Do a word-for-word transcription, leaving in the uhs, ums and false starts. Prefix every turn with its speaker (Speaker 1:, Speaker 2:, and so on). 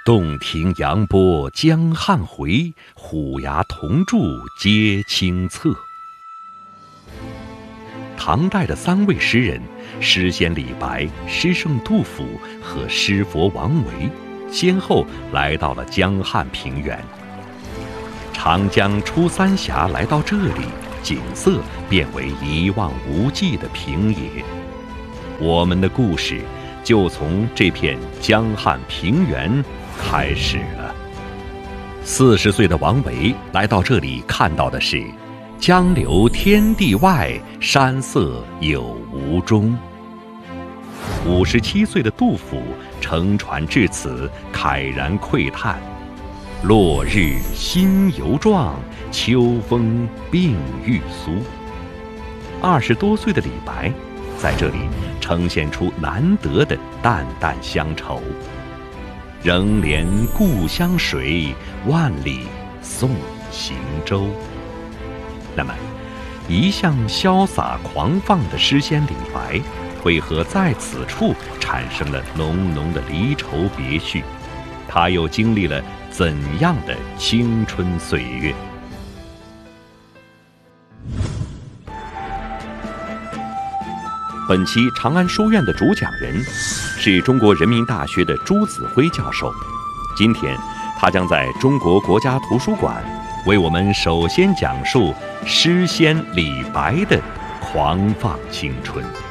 Speaker 1: 洞庭扬波江汉回，虎牙铜柱皆清侧。唐代的三位诗人，诗仙李白、诗圣杜甫和诗佛王维，先后来到了江汉平原。长江出三峡来到这里，景色变为一望无际的平野。我们的故事就从这片江汉平原开始了。四十岁的王维来到这里，看到的是江流天地外，山色有无中。五十七岁的杜甫乘船至此，慨然喟叹：落日新犹壮，秋风鬓欲苏。二十多岁的李白在这里呈现出难得的淡淡乡愁：仍怜故乡水，万里送行舟。那么，一向潇洒狂放的诗仙李白，为何在此处产生了浓浓的离愁别绪？他又经历了怎样的青春岁月？本期长安书院的主讲人是中国人民大学的朱子辉教授。今天，他将在中国国家图书馆为我们首先讲述诗仙李白的狂放青春。